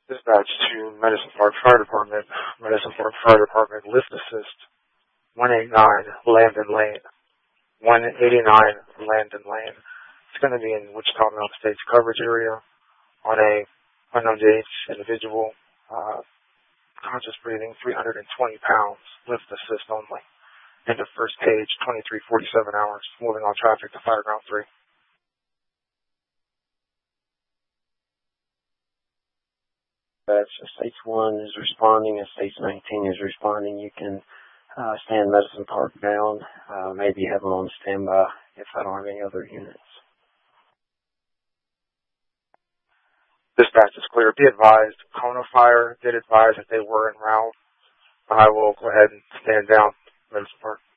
Dispatch to Medicine Park Fire Department. Medicine Park Fire Department lift assist 189 Landon Lane. 189 Landon Lane. It's going to be in Wichita Mountain State's coverage area on a unknown to age individual, conscious breathing, 320 pounds, lift assist only. End of first page, 23:47 hours. Moving on traffic to Fireground 3. That's Stage 1 is responding, and Stage 19 is responding. You can stand Medicine Park down, maybe have them on standby if I don't have any other units. Dispatch is clear. Be advised, Kona Fire did advise that they were en route. I will go ahead and stand down Medicine Park.